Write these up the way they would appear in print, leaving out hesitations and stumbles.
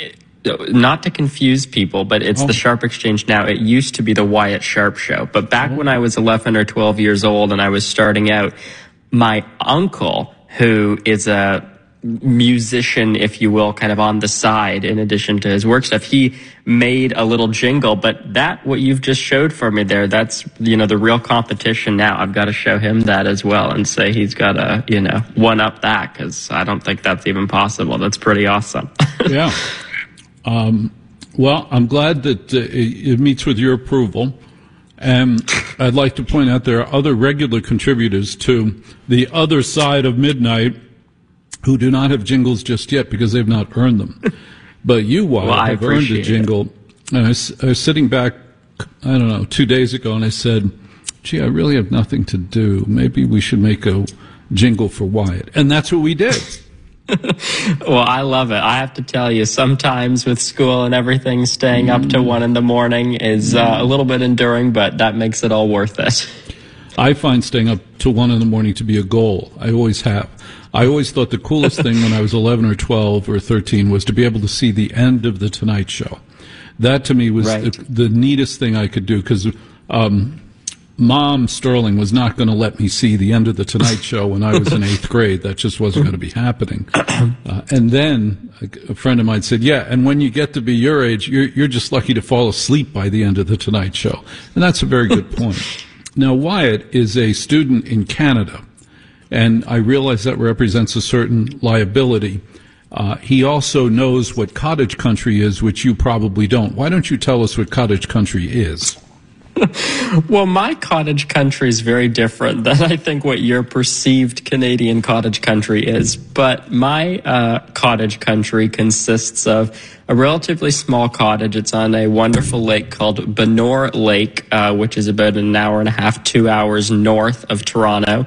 Not to confuse people, but it's the Sharp Exchange now. It used to be the Wyatt Sharp Show. But back when I was 11 or 12 years old and I was starting out, my uncle, who is a musician, if you will, kind of on the side in addition to his work stuff, he made a little jingle. But that, what you've just showed for me there, that's, the real competition now. I've got to show him that as well and say he's got to, one up that, because I don't think that's even possible. That's pretty awesome. Yeah. Well, I'm glad that it meets with your approval. And I'd like to point out there are other regular contributors to the other side of midnight who do not have jingles just yet because they've not earned them. But you, Wyatt, have earned a jingle. And I was sitting back, 2 days ago, and I said, gee, I really have nothing to do. Maybe we should make a jingle for Wyatt. And that's what we did. Well, I love it. I have to tell you, sometimes with school and everything, staying up to 1 a.m. is a little bit enduring, but that makes it all worth it. I find staying up to 1 a.m. to be a goal. I always have. I always thought the coolest thing when I was 11 or 12 or 13 was to be able to see the end of The Tonight Show. That to me was the neatest thing I could do, because Mom Sterling was not going to let me see the end of The Tonight Show when I was in 8th grade. That just wasn't going to be happening. And then a friend of mine said, yeah, and when you get to be your age, you're just lucky to fall asleep by the end of The Tonight Show. And that's a very good point. Now, Wyatt is a student in Canada, and I realize that represents a certain liability. He also knows what cottage country is, which you probably don't. Why don't you tell us what cottage country is? Well, my cottage country is very different than I think what your perceived Canadian cottage country is. But my cottage country consists of a relatively small cottage. It's on a wonderful lake called Benore Lake, which is about an hour and a half, 2 hours north of Toronto.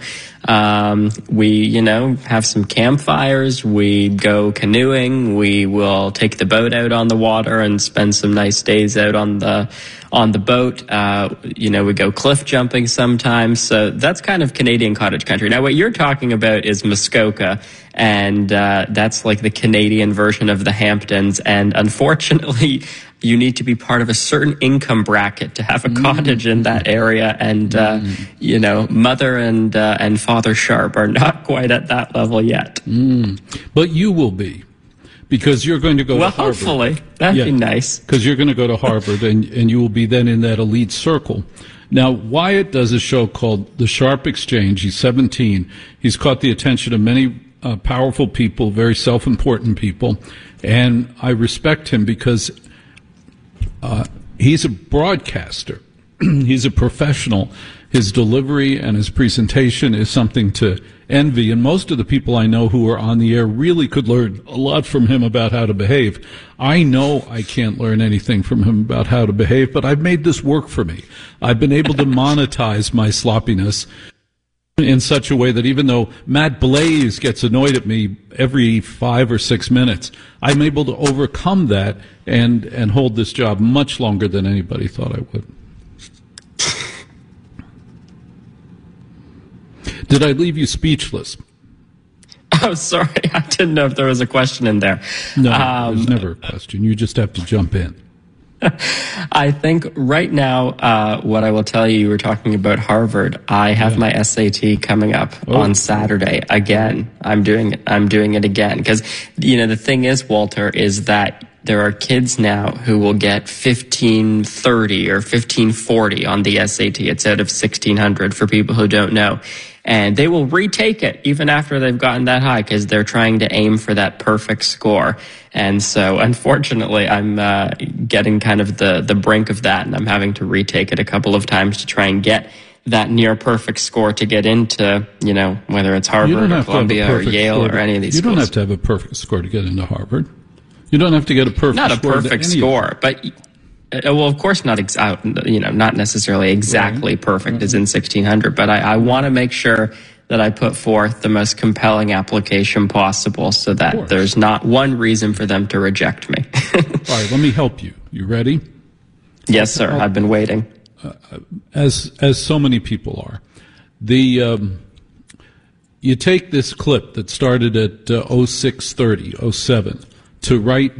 We, have some campfires. We go canoeing. We will take the boat out on the water and spend some nice days out on the boat. We go cliff jumping sometimes. So that's kind of Canadian cottage country. Now, what you're talking about is Muskoka, and that's like the Canadian version of the Hamptons. And unfortunately, you need to be part of a certain income bracket to have a cottage in that area. And, Mother and Father Sharp are not quite at that level yet. But you will be. Because you're going to go to Harvard. Well, hopefully. That'd be nice. Because you're going to go to Harvard, and you will be then in that elite circle. Now, Wyatt does a show called The Sharp Exchange. He's 17. He's caught the attention of many powerful people, very self-important people. And I respect him because he's a broadcaster. He's a professional. His delivery and his presentation is something to envy, and most of the people I know who are on the air really could learn a lot from him about how to behave. I know I can't learn anything from him about how to behave, but I've made this work for me. I've been able to monetize my sloppiness in such a way that even though Matt Blaze gets annoyed at me every 5 or 6 minutes, I'm able to overcome that and hold this job much longer than anybody thought I would. Did I leave you speechless? Oh, sorry. I didn't know if there was a question in there. No, there's never a question. You just have to jump in. I think right now, what I will tell you, you were talking about Harvard. I have my SAT coming up on Saturday again. I'm doing it again. Because, the thing is, Walter, is that there are kids now who will get 1530 or 1540 on the SAT. It's out of 1600 for people who don't know. And they will retake it even after they've gotten that high because they're trying to aim for that perfect score. And so, unfortunately, I'm getting kind of the brink of that, and I'm having to retake it a couple of times to try and get that near perfect score to get into, whether it's Harvard or Columbia or Yale or any of these schools. You don't have to have a perfect score to get into Harvard. You don't have to get a perfect score. Not a perfect score, but... Well, of course, not not necessarily exactly perfect as in 1600, but I want to make sure that I put forth the most compelling application possible so that there's not one reason for them to reject me. All right, let me help you. You ready? Yes, sir. I've been waiting. As so many people are. You take this clip that started at 06:30, 07 to right